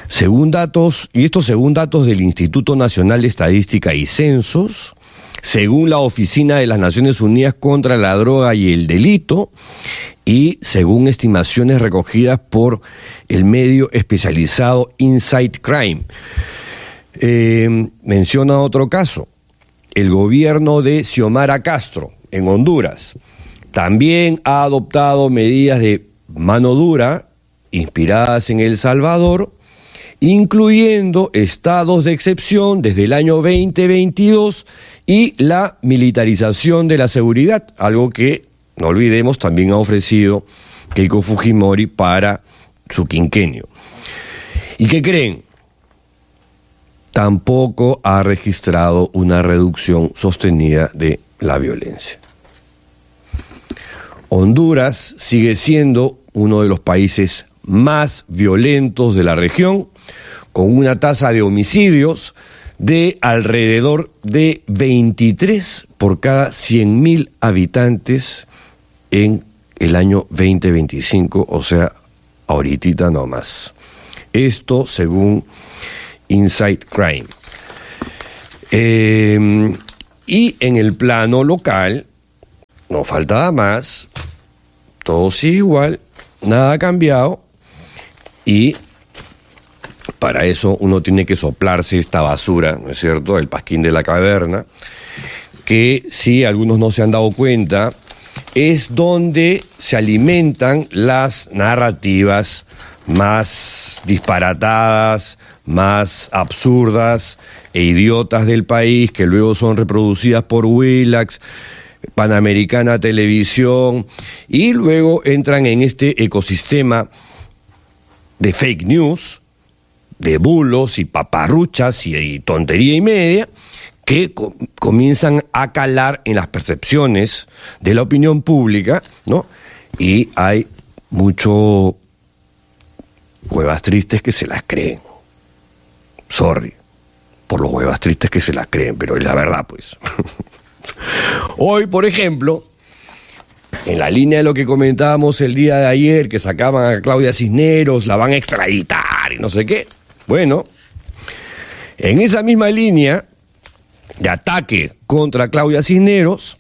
Según datos del Instituto Nacional de Estadística y Censos, según la Oficina de las Naciones Unidas contra la Droga y el Delito, y según estimaciones recogidas por el medio especializado Inside Crime. Menciona otro caso, el gobierno de Xiomara Castro, en Honduras, también ha adoptado medidas de mano dura, inspiradas en El Salvador, incluyendo estados de excepción desde el año 2022 y la militarización de la seguridad, algo que, no olvidemos, también ha ofrecido Keiko Fujimori para su quinquenio. ¿Y qué creen? Tampoco ha registrado una reducción sostenida de la violencia. Honduras sigue siendo uno de los países más violentos de la región, con una tasa de homicidios de alrededor de 23 por cada 100.000 habitantes en el año 2025, o sea, ahorita nomás. Esto según Inside Crime. Y en el plano local, no faltaba más, todo sigue igual, nada ha cambiado, y para eso uno tiene que soplarse esta basura, ¿no es cierto?, el pasquín de la caverna, que si algunos no se han dado cuenta, es donde se alimentan las narrativas más disparatadas, más absurdas e idiotas del país, que luego son reproducidas por Willax, Panamericana Televisión, y luego entran en este ecosistema de fake news, de bulos y paparruchas y tontería y media, que comienzan a calar en las percepciones de la opinión pública, ¿no? Y hay mucho huevas tristes que se las creen. Sorry por los huevas tristes que se las creen, pero es la verdad, pues. Hoy, por ejemplo, en la línea de lo que comentábamos el día de ayer, que sacaban a Claudia Cisneros, la van a extraditar y no sé qué. Bueno, en esa misma línea de ataque contra Claudia Cisneros,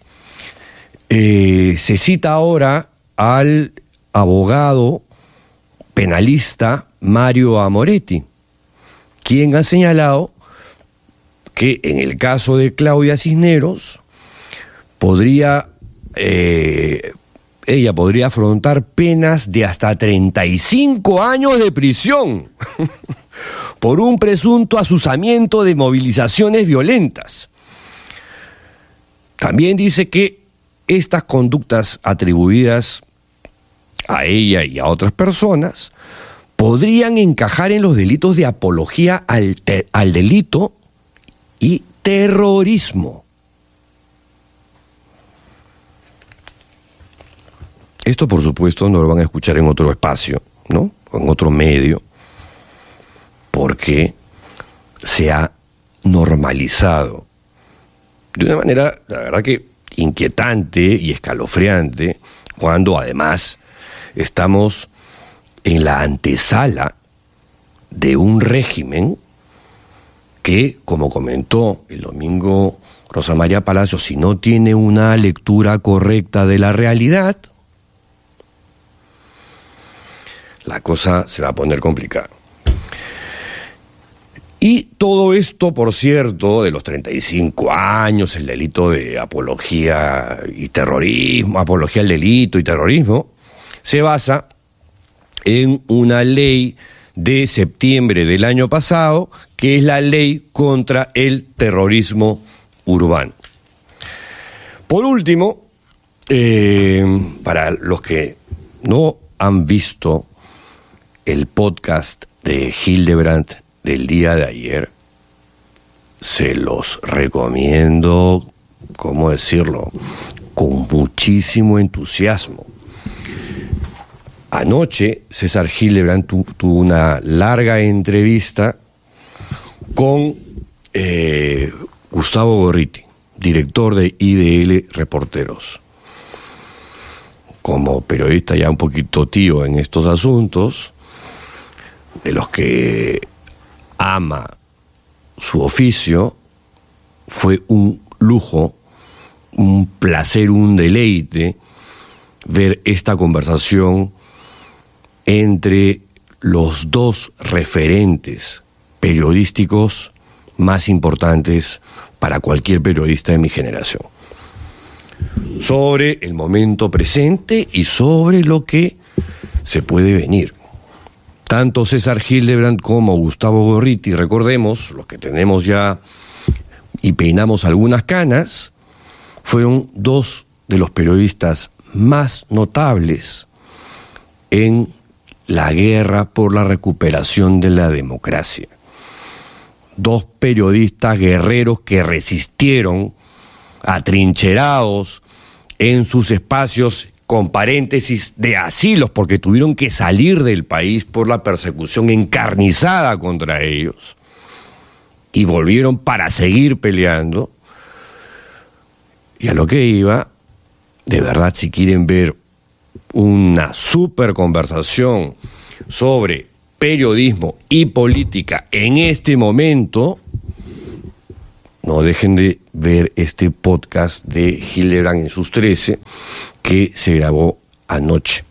se cita ahora al abogado penalista Mario Amoretti, quien ha señalado que en el caso de Claudia Cisneros ella podría afrontar penas de hasta 35 años de prisión por un presunto azuzamiento de movilizaciones violentas. También dice que estas conductas atribuidas a ella y a otras personas podrían encajar en los delitos de apología al delito y terrorismo. Esto, por supuesto, no lo van a escuchar en otro espacio, ¿no? O en otro medio, porque se ha normalizado de una manera, la verdad que inquietante y escalofriante, cuando además estamos en la antesala de un régimen que, como comentó el domingo Rosa María Palacios, si no tiene una lectura correcta de la realidad, la cosa se va a poner complicada. Y todo esto, por cierto, de los 35 años, el delito de apología y terrorismo, apología al delito y terrorismo, se basa en una ley de septiembre del año pasado, que es la ley contra el terrorismo urbano. Por último, para los que no han visto el podcast de Hildebrandt del día de ayer, se los recomiendo, ¿cómo decirlo?, con muchísimo entusiasmo. Anoche César Hildebrandt tuvo una larga entrevista con Gustavo Gorriti, director de IDL Reporteros. Como periodista ya un poquito tío en estos asuntos, de los que ama su oficio, fue un lujo, un placer, un deleite ver esta conversación entre los dos referentes periodísticos más importantes para cualquier periodista de mi generación, sobre el momento presente y sobre lo que se puede venir. Tanto César Hildebrand como Gustavo Gorriti, recordemos, los que tenemos ya y peinamos algunas canas, fueron dos de los periodistas más notables en la guerra por la recuperación de la democracia. Dos periodistas guerreros que resistieron, atrincherados en sus espacios, con paréntesis, de asilos, porque tuvieron que salir del país por la persecución encarnizada contra ellos, y volvieron para seguir peleando. Y a lo que iba, de verdad, si quieren ver una super conversación sobre periodismo y política en este momento, no dejen de ver este podcast de Hildebrand en sus 13, que se grabó anoche.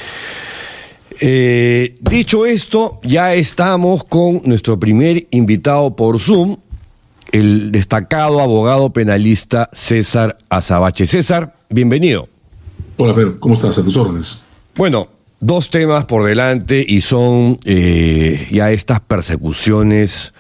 Dicho esto, ya estamos con nuestro primer invitado por Zoom, el destacado abogado penalista César Azabache. César, bienvenido. Hola, Pedro, ¿cómo estás? A tus órdenes. Bueno, dos temas por delante y son ya estas persecuciones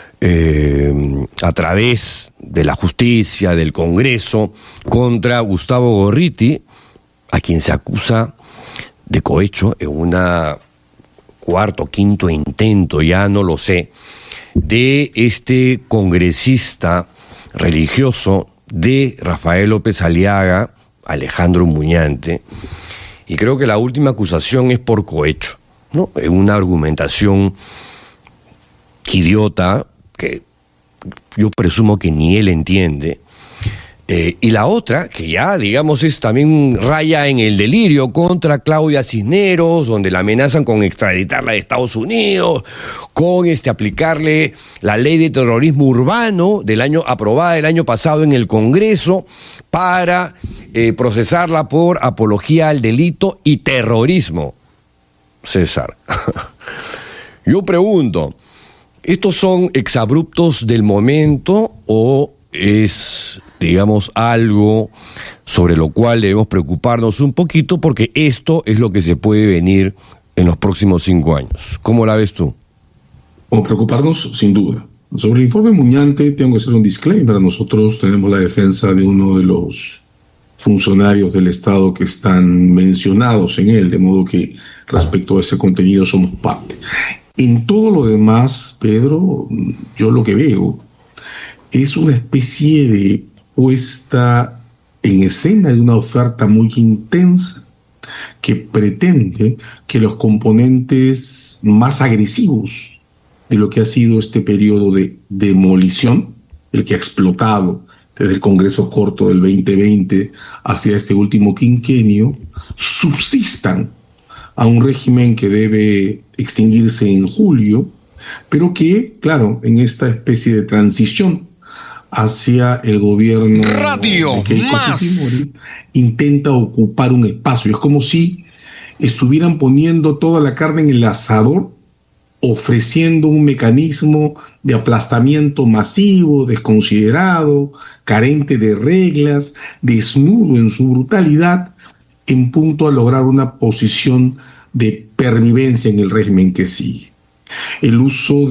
a través de la justicia, del Congreso, contra Gustavo Gorriti, a quien se acusa de cohecho en una cuarto o quinto intento, ya no lo sé, de este congresista religioso de Rafael López Aliaga, Alejandro Muñante, y creo que la última acusación es por cohecho, ¿no? Es una argumentación idiota que yo presumo que ni él entiende. Y la otra, que ya, digamos, es también raya en el delirio, contra Claudia Cisneros, donde la amenazan con extraditarla de Estados Unidos, con aplicarle la ley de terrorismo urbano aprobada el año pasado en el Congreso, para procesarla por apología al delito y terrorismo. César, yo pregunto, ¿estos son exabruptos del momento o es, digamos, algo sobre lo cual debemos preocuparnos un poquito, porque esto es lo que se puede venir en los próximos 5 años? ¿Cómo la ves tú? Bueno, preocuparnos sin duda. Sobre el informe Muñante tengo que hacer un disclaimer. Nosotros tenemos la defensa de uno de los funcionarios del Estado que están mencionados en él, de modo que respecto a ese contenido somos parte. En todo lo demás, Pedro, yo lo que veo es una especie de puesta en escena de una oferta muy intensa que pretende que los componentes más agresivos de lo que ha sido este periodo de demolición, el que ha explotado desde el Congreso corto del 2020 hacia este último quinquenio, subsistan a un régimen que debe extinguirse en julio, pero que, claro, en esta especie de transición hacia el gobierno Radio de Keiko Más Fujimori, intenta ocupar un espacio. Es como si estuvieran poniendo toda la carne en el asador, ofreciendo un mecanismo de aplastamiento masivo, desconsiderado, carente de reglas, desnudo en su brutalidad, en punto a lograr una posición de pervivencia en el régimen que sigue. El uso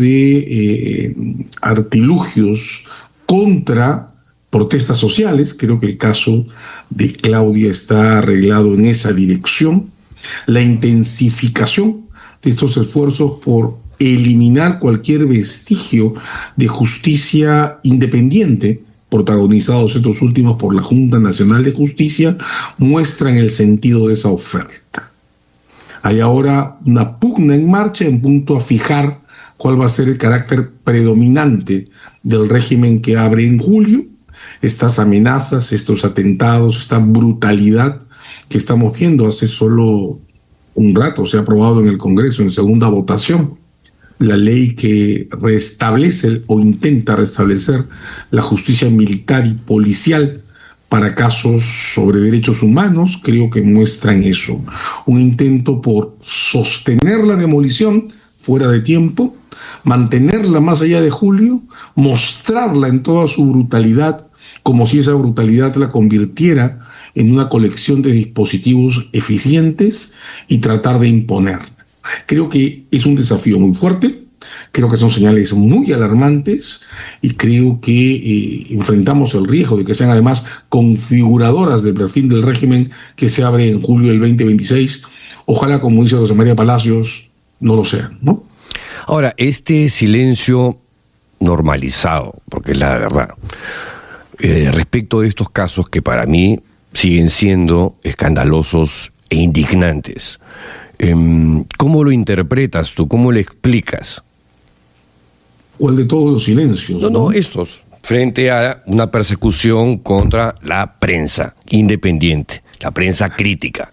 de artilugios contra protestas sociales, creo que el caso de Claudia está arreglado en esa dirección. La intensificación de estos esfuerzos por eliminar cualquier vestigio de justicia independiente, protagonizados estos últimos por la Junta Nacional de Justicia, muestran el sentido de esa oferta. Hay ahora una pugna en marcha en punto a fijar cuál va a ser el carácter predominante del régimen que abre en julio. Estas amenazas, estos atentados, esta brutalidad que estamos viendo hace solo un rato, se ha aprobado en el Congreso en segunda votación la ley que restablece o intenta restablecer la justicia militar y policial para casos sobre derechos humanos, creo que muestran eso. Un intento por sostener la demolición fuera de tiempo, mantenerla más allá de julio, mostrarla en toda su brutalidad, como si esa brutalidad la convirtiera en una colección de dispositivos eficientes y tratar de imponerla. Creo que es un desafío muy fuerte. Creo que son señales muy alarmantes y creo que enfrentamos el riesgo de que sean además configuradoras del perfil del régimen que se abre en julio del 2026. Ojalá, como dice José María Palacios, no lo sean, ¿no? Ahora, este silencio normalizado, porque es la verdad, respecto de estos casos que para mí siguen siendo escandalosos e indignantes, ¿cómo lo interpretas tú? ¿Cómo lo explicas? ¿Cuál de todos los silencios? No, estos, frente a una persecución contra la prensa independiente, la prensa crítica,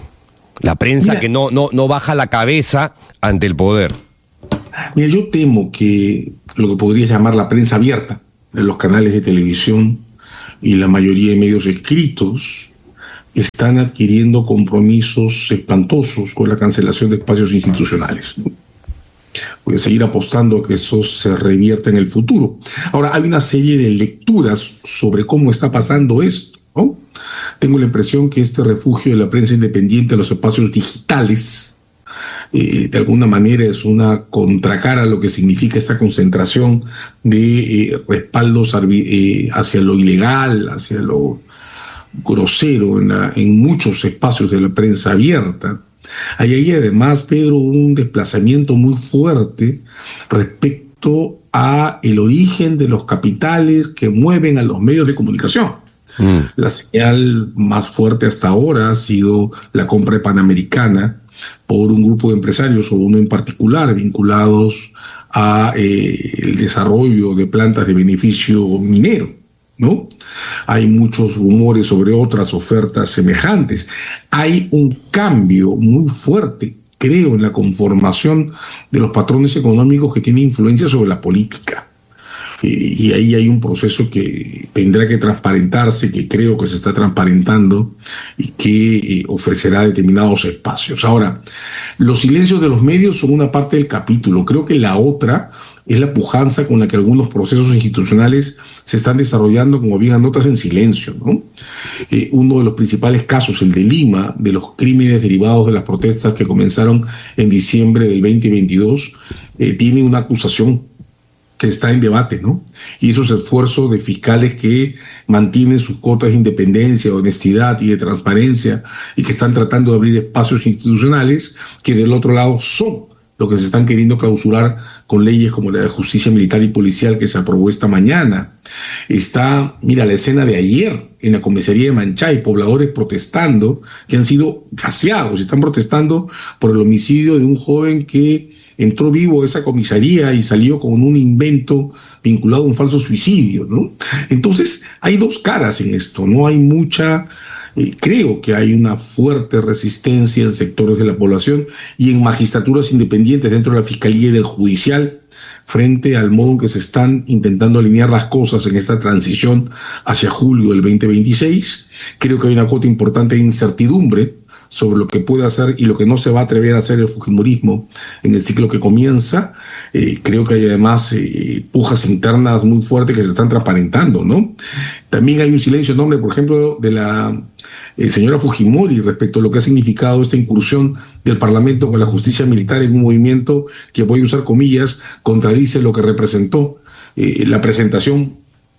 la prensa que no baja la cabeza ante el poder. Mira, yo temo que lo que podría llamar la prensa abierta, en los canales de televisión y la mayoría de medios escritos, están adquiriendo compromisos espantosos con la cancelación de espacios institucionales. Voy a seguir apostando a que eso se revierta en el futuro. Ahora, hay una serie de lecturas sobre cómo está pasando esto, ¿no? Tengo la impresión que este refugio de la prensa independiente en los espacios digitales, de alguna manera es una contracara a lo que significa esta concentración de respaldos hacia lo ilegal, hacia lo grosero en muchos espacios de la prensa abierta. Hay ahí además, Pedro, un desplazamiento muy fuerte respecto a el origen de los capitales que mueven a los medios de comunicación. La señal más fuerte hasta ahora ha sido la compra de Panamericana por un grupo de empresarios, o uno en particular, vinculados a el desarrollo de plantas de beneficio minero, ¿no? Hay muchos rumores sobre otras ofertas semejantes. Hay un cambio muy fuerte, creo, en la conformación de los patrones económicos que tienen influencia sobre la política. Y ahí hay un proceso que tendrá que transparentarse, que creo que se está transparentando y que ofrecerá determinados espacios. Ahora, los silencios de los medios son una parte del capítulo. Creo que la otra es la pujanza con la que algunos procesos institucionales se están desarrollando, como bien anotas, en silencio, ¿no? Uno de los principales casos, el de Lima, de los crímenes derivados de las protestas que comenzaron en diciembre del 2022, tiene una acusación que está en debate, ¿no? Y esos esfuerzos de fiscales que mantienen sus cotas de independencia, de honestidad y de transparencia, y que están tratando de abrir espacios institucionales que del otro lado son lo que se están queriendo clausurar con leyes como la de justicia militar y policial que se aprobó esta mañana. Está, mira, la escena de ayer en la comisaría de Manchay, pobladores protestando, que han sido gaseados, están protestando por el homicidio de un joven que entró vivo a esa comisaría y salió con un invento vinculado a un falso suicidio, ¿no? Entonces, hay dos caras en esto, ¿no? Hay mucha, creo que hay una fuerte resistencia en sectores de la población y en magistraturas independientes dentro de la Fiscalía y del Judicial frente al modo en que se están intentando alinear las cosas en esta transición hacia julio del 2026. Creo que hay una cuota importante de incertidumbre sobre lo que puede hacer y lo que no se va a atrever a hacer el fujimorismo en el ciclo que comienza. Creo que hay además pujas internas muy fuertes que se están transparentando, ¿no? También hay un silencio enorme, por ejemplo, de la señora Fujimori respecto a lo que ha significado esta incursión del Parlamento con la justicia militar en un movimiento que, voy a usar comillas, contradice lo que representó la presentación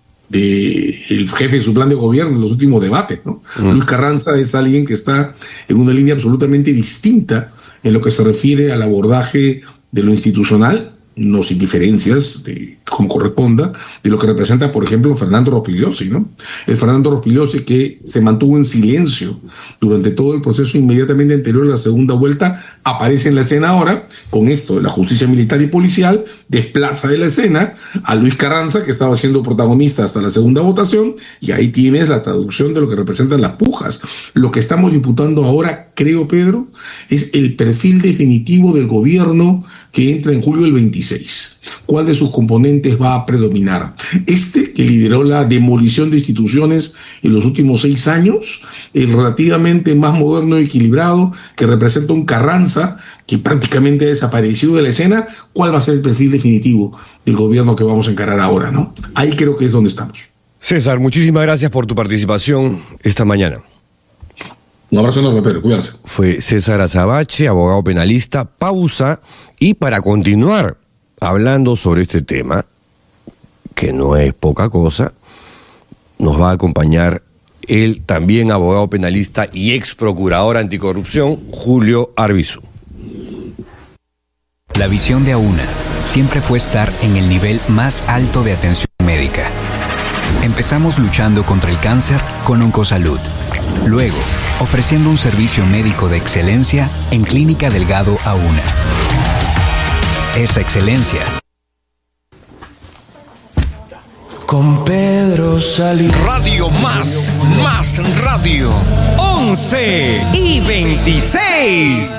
del jefe de su plan de gobierno en los últimos debates, ¿no? Luis Carranza es alguien que está en una línea absolutamente distinta en lo que se refiere al abordaje de lo institucional, no sin diferencias de como corresponda, de lo que representa, por ejemplo, Fernando Rospigliosi, ¿no? El Fernando Rospigliosi que se mantuvo en silencio durante todo el proceso inmediatamente anterior a la segunda vuelta, aparece en la escena ahora, con esto, la justicia militar y policial, desplaza de la escena a Luis Carranza, que estaba siendo protagonista hasta la segunda votación, y ahí tienes la traducción de lo que representan las pujas. Lo que estamos disputando ahora, creo, Pedro, es el perfil definitivo del gobierno que entra en julio del 26. ¿Cuál de sus componentes va a predominar? Este que lideró la demolición de instituciones en los últimos 6 años, el relativamente más moderno y equilibrado, que representa un Carranza que prácticamente ha desaparecido de la escena. ¿Cuál va a ser el perfil definitivo del gobierno que vamos a encarar ahora, ¿no? Ahí creo que es donde estamos. César, muchísimas gracias por tu participación esta mañana. Un abrazo enorme, Pedro, cuidarse. Fue César Azabache, abogado penalista. Pausa, y para continuar hablando sobre este tema, que no es poca cosa, nos va a acompañar el también abogado penalista y ex procurador anticorrupción, Julio Arbizu. La visión de Auna siempre fue estar en el nivel más alto de atención médica. Empezamos luchando contra el cáncer con Oncosalud. Luego, ofreciendo un servicio médico de excelencia en Clínica Delgado Auna. Esa excelencia. Con Pedro Salí. Radio Más Radio. 11:26.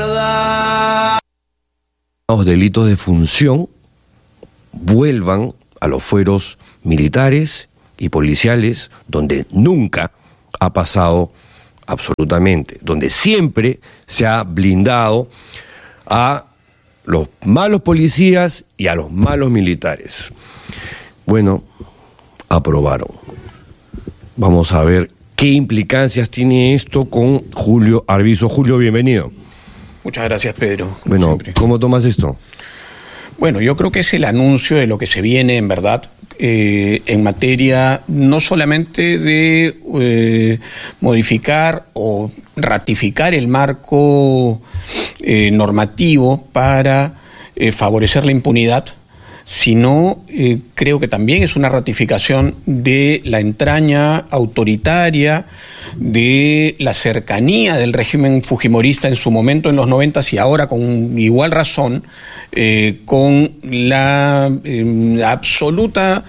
Los delitos de función vuelvan a los fueros militares y policiales, donde nunca ha pasado absolutamente, donde siempre se ha blindado a los malos policías y a los malos militares. Bueno, aprobaron. Vamos a ver qué implicancias tiene esto con Julio Arbizu. Julio, bienvenido. Muchas gracias, Pedro. Bueno, siempre. ¿Cómo tomas esto? Bueno, yo creo que es el anuncio de lo que se viene, en verdad, en materia no solamente de modificar o ratificar el marco normativo para favorecer la impunidad, sino creo que también es una ratificación de la entraña autoritaria, de la cercanía del régimen fujimorista en su momento en los 90 y ahora con igual razón, con la absoluta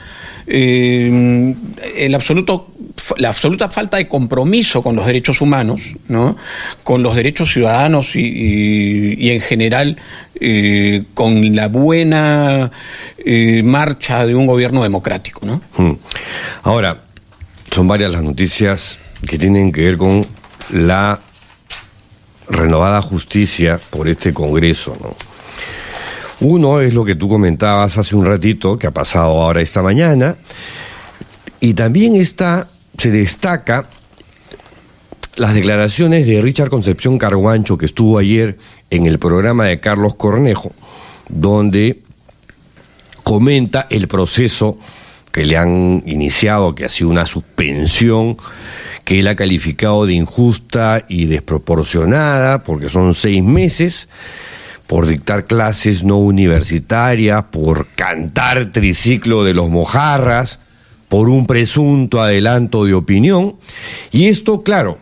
falta de compromiso con los derechos humanos, ¿no? Con los derechos ciudadanos y en general con la buena marcha de un gobierno democrático, ¿no? Ahora, son varias las noticias que tienen que ver con la renovada justicia por este Congreso, ¿no? Uno es lo que tú comentabas hace un ratito, que ha pasado ahora esta mañana, y también se destaca las declaraciones de Richard Concepción Carguancho, que estuvo ayer en el programa de Carlos Cornejo, donde comenta el proceso que le han iniciado, que ha sido una suspensión, que él ha calificado de injusta y desproporcionada, porque son 6 meses, por dictar clases no universitarias, por cantar triciclo de los mojarras, por un presunto adelanto de opinión. Y esto, claro,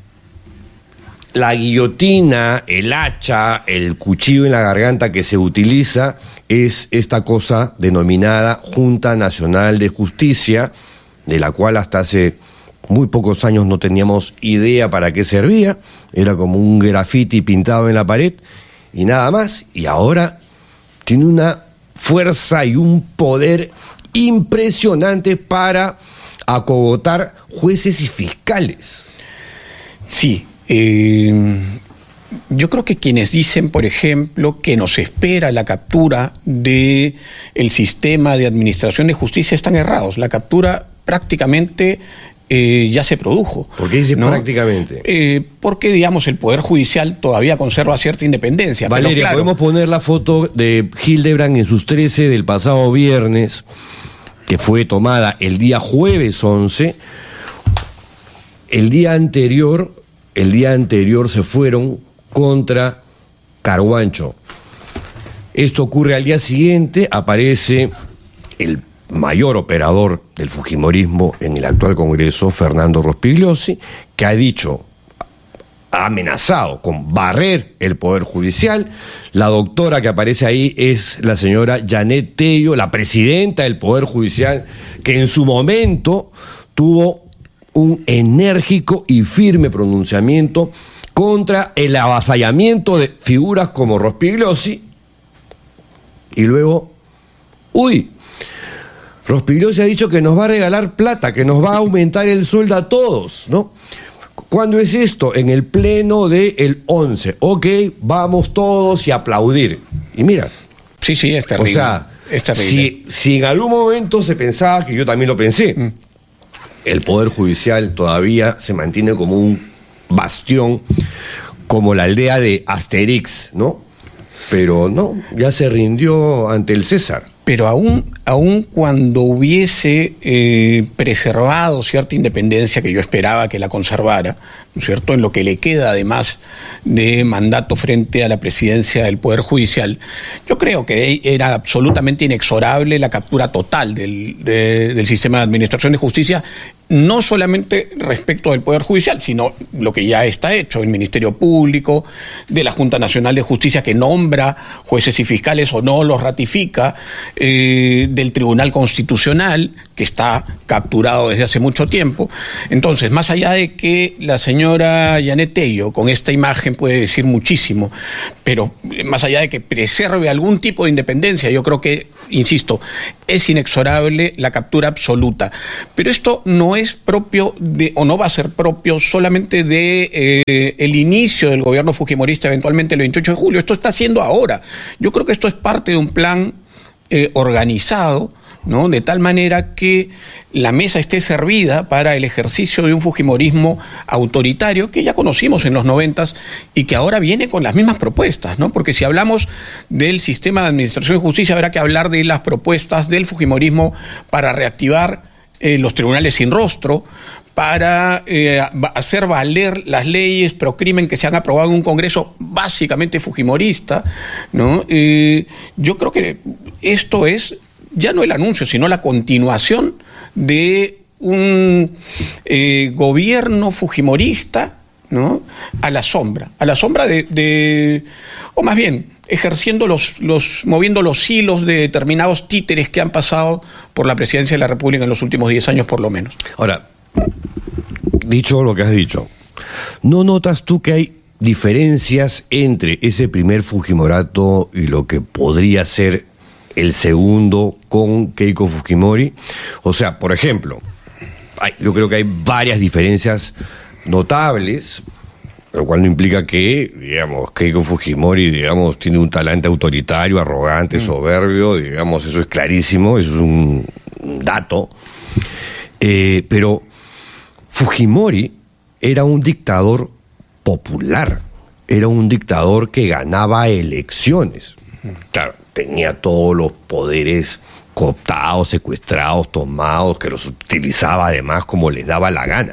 la guillotina, el hacha, el cuchillo en la garganta que se utiliza es esta cosa denominada Junta Nacional de Justicia, de la cual hasta hace muy pocos años no teníamos idea para qué servía, era como un graffiti pintado en la pared y nada más, y ahora tiene una fuerza y un poder impresionante para acogotar jueces y fiscales. Sí, yo creo que quienes dicen, por ejemplo, que nos espera la captura del sistema de administración de justicia están errados. La captura prácticamente ya se produjo. ¿Por qué dice, ¿no?, prácticamente? Porque, digamos, el Poder Judicial todavía conserva cierta independencia. Valeria, pero claro, podemos poner la foto de Hildebrand en sus 13 del pasado viernes, que fue tomada el día jueves 11. El día anterior se fueron contra Carguancho. Esto ocurre al día siguiente, aparece el mayor operador del fujimorismo en el actual Congreso, Fernando Rospigliosi, que ha amenazado con barrer el Poder Judicial. La doctora que aparece ahí es la señora Janet Tello, la presidenta del Poder Judicial, que en su momento tuvo un enérgico y firme pronunciamiento contra el avasallamiento de figuras como Rospigliosi. Y luego, Rospigliosi ha dicho que nos va a regalar plata, que nos va a aumentar el sueldo a todos, ¿no? ¿Cuándo es esto? En el pleno del 11. Ok, vamos todos y aplaudir. Y mira. Sí, es terrible. O sea, es terrible. Si en algún momento se pensaba, que yo también lo pensé, el Poder Judicial todavía se mantiene como un bastión, como la aldea de Asterix, ¿no? Pero no, ya se rindió ante el César. Pero aún cuando hubiese preservado cierta independencia, que yo esperaba que la conservara, ¿no es cierto?, en lo que le queda además de mandato frente a la presidencia del Poder Judicial, yo creo que era absolutamente inexorable la captura total del sistema de administración de justicia, no solamente respecto del Poder Judicial, sino lo que ya está hecho, el Ministerio Público, de la Junta Nacional de Justicia, que nombra jueces y fiscales o no los ratifica, del Tribunal Constitucional, que está capturado desde hace mucho tiempo. Entonces, más allá de que la señora Janet Tello con esta imagen puede decir muchísimo, pero más allá de que preserve algún tipo de independencia, yo creo que, insisto, es inexorable la captura absoluta. Pero esto no es propio o no va a ser propio solamente de el inicio del gobierno fujimorista, eventualmente el 28 de julio. Esto está haciendo ahora. Yo creo que esto es parte de un plan organizado, ¿no?, de tal manera que la mesa esté servida para el ejercicio de un fujimorismo autoritario que ya conocimos en los 90s y que ahora viene con las mismas propuestas, ¿no? Porque si hablamos del sistema de administración de justicia, habrá que hablar de las propuestas del fujimorismo para reactivar los tribunales sin rostro, para hacer valer las leyes pro crimen que se han aprobado en un Congreso básicamente fujimorista, ¿no? Yo creo que esto es ya no el anuncio, sino la continuación de un gobierno fujimorista, ¿no?, a la sombra o más bien ejerciendo moviendo los hilos de determinados títeres que han pasado por la presidencia de la República en los últimos 10 años por lo menos. Ahora, dicho lo que has dicho, ¿no notas tú que hay diferencias entre ese primer Fujimorato y lo que podría ser el segundo con Keiko Fujimori? O sea, por ejemplo, yo creo que hay varias diferencias notables, lo cual no implica que, digamos, Keiko Fujimori, digamos, tiene un talante autoritario, arrogante, soberbio, digamos, eso es clarísimo, eso es un dato. Pero Fujimori era un dictador popular, era un dictador que ganaba elecciones. Claro, tenía todos los poderes cooptados, secuestrados, tomados, que los utilizaba además como les daba la gana.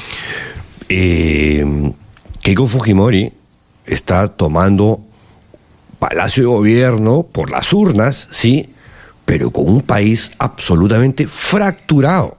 Keiko Fujimori está tomando Palacio de Gobierno por las urnas, sí, pero con un país absolutamente fracturado.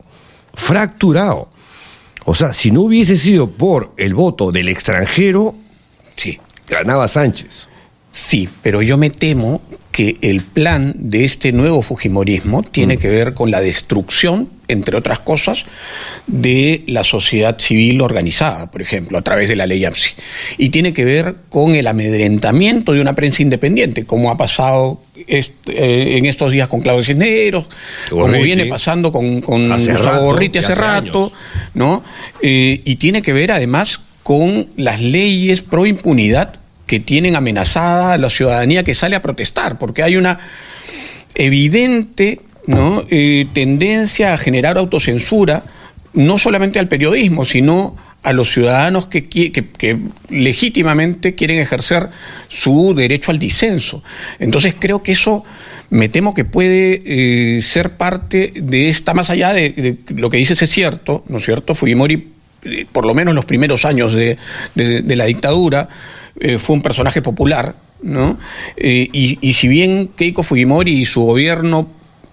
O sea, si no hubiese sido por el voto del extranjero, sí, ganaba Sánchez. Sí, pero yo me temo que el plan de este nuevo fujimorismo tiene que ver con la destrucción, entre otras cosas, de la sociedad civil organizada, por ejemplo, a través de la ley APSI. Y tiene que ver con el amedrentamiento de una prensa independiente, como ha pasado en estos días con Claudio Cisneros, como viene pasando con Gustavo Gorriti hace rato, ¿no? Y tiene que ver además con las leyes pro impunidad que tienen amenazada a la ciudadanía que sale a protestar, porque hay una evidente, ¿no?, tendencia a generar autocensura, no solamente al periodismo, sino a los ciudadanos que legítimamente quieren ejercer su derecho al disenso. Entonces creo que eso, me temo que puede ser parte de esta, más allá de lo que dices es cierto, ¿no es cierto? Fujimori, por lo menos en los primeros años de la dictadura, fue un personaje popular, ¿no? Y si bien Keiko Fujimori y su gobierno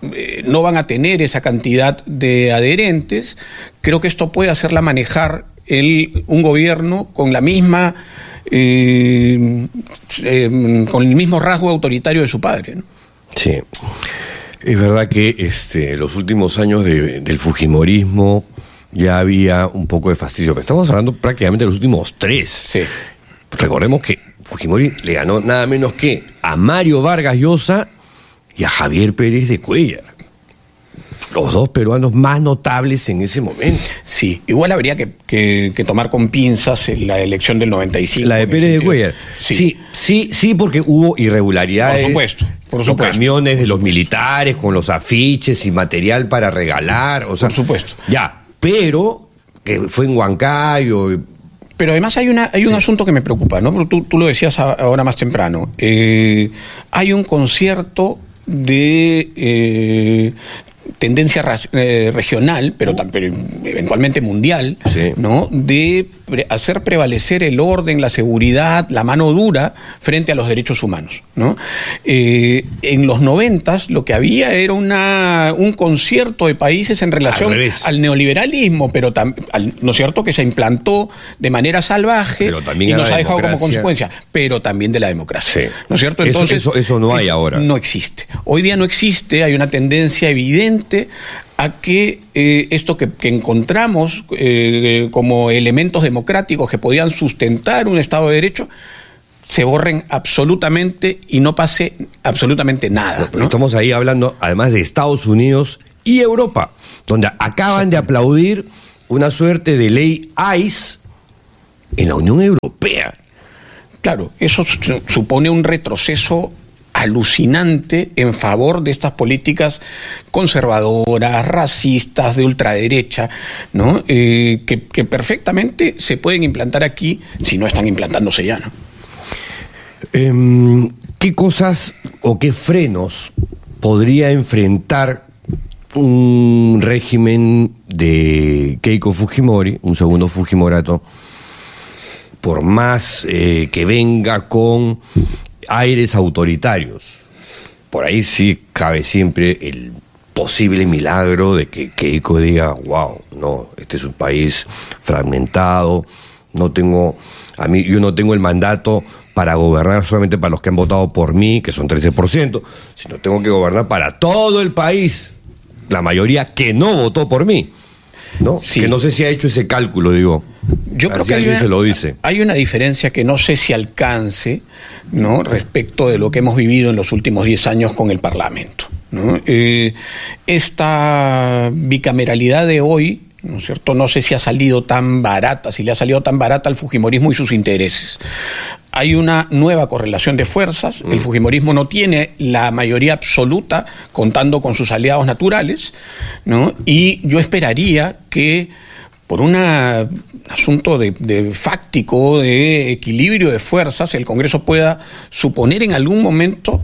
no van a tener esa cantidad de adherentes, creo que esto puede hacerla manejar un gobierno con la misma con el mismo rasgo autoritario de su padre, ¿no? Sí, es verdad que los últimos años del fujimorismo ya había un poco de fastidio, pero estamos hablando prácticamente de los últimos 3. Sí. Recordemos que Fujimori le ganó nada menos que a Mario Vargas Llosa y a Javier Pérez de Cuéllar, los dos peruanos más notables en ese momento. Sí, igual habría que tomar con pinzas la elección del 95. La de Pérez de Cuéllar. Sí, porque hubo irregularidades. Por supuesto. Los camiones de los militares con los afiches y material para regalar. O sea, por supuesto. Ya, pero que fue en Huancayo. Pero además hay un asunto que me preocupa, ¿no? Tú lo decías ahora más temprano. Hay un concierto de tendencia regional, pero eventualmente mundial, sí, ¿no? De hacer prevalecer el orden, la seguridad, la mano dura frente a los derechos humanos, ¿no? En los 90s lo que había era un concierto de países en relación al neoliberalismo, pero ¿no es cierto?, que se implantó de manera salvaje y nos ha dejado como consecuencia, pero también de la democracia, sí, ¿no es cierto? Entonces eso no hay ahora. No existe. Hoy día no existe, hay una tendencia evidente a que esto que encontramos como elementos democráticos que podían sustentar un Estado de Derecho se borren absolutamente y no pase absolutamente nada, ¿no? Estamos ahí hablando además de Estados Unidos y Europa, donde acaban de aplaudir una suerte de ley ICE en la Unión Europea. Claro, eso supone un retroceso alucinante en favor de estas políticas conservadoras, racistas, de ultraderecha, ¿no? Que perfectamente se pueden implantar aquí si no están implantándose ya, ¿no? ¿Qué cosas o qué frenos podría enfrentar un régimen de Keiko Fujimori, un segundo Fujimorato, por más que venga con aires autoritarios? Por ahí sí cabe siempre el posible milagro de que Keiko diga, wow, no, este es un país fragmentado, yo no tengo el mandato para gobernar solamente para los que han votado por mí, que son 13%, sino tengo que gobernar para todo el país, la mayoría que no votó por mí, ¿no? Sí. Que no sé si ha hecho ese cálculo, digo. Yo creo que alguien se lo dice. Hay una diferencia que no sé si alcance, ¿no?, respecto de lo que hemos vivido en los últimos 10 años con el Parlamento, ¿no? Esta bicameralidad de hoy, ¿no es cierto?, no sé si ha salido tan barata, si le ha salido tan barata al fujimorismo y sus intereses. Hay una nueva correlación de fuerzas, el fujimorismo no tiene la mayoría absoluta contando con sus aliados naturales, ¿no? Y yo esperaría que por un asunto de fáctico, de equilibrio de fuerzas, el Congreso pueda suponer en algún momento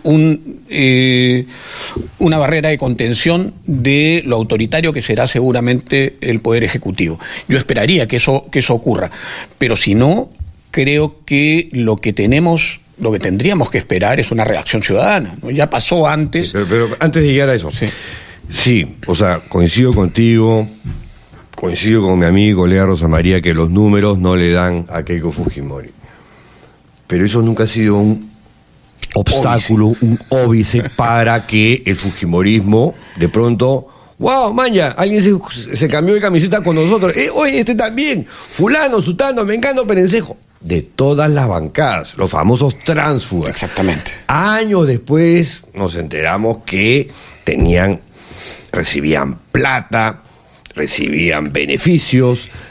una barrera de contención de lo autoritario que será seguramente el Poder Ejecutivo. Yo esperaría que eso ocurra, pero si no, creo que lo que tendríamos que esperar es una reacción ciudadana, ¿no? Ya pasó antes. Sí, pero antes de llegar a eso, sí, o sea, coincido contigo, coincido con mi amigo Lea Rosa María que los números no le dan a Keiko Fujimori, pero eso nunca ha sido un obstáculo, un óbice para que el fujimorismo de pronto, wow, maña, alguien se cambió de camiseta con nosotros, oye, este también, fulano, sutano, mengano, perencejo, de todas las bancadas, los famosos tránsfugas. Exactamente. Años después nos enteramos que recibían plata, recibían beneficios,